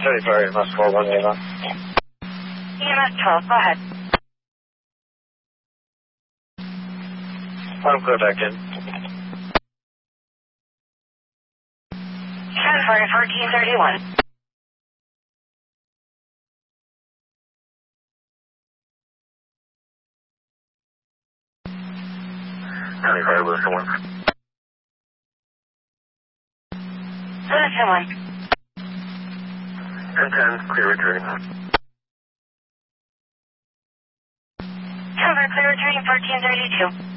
34, EMS 41, EMS. EMS 12, go ahead. I'm clear back in. California 1431. County Fire, Lewiston 1. Lewiston 1. 1010, clear returning. Cover, clear returning 1432.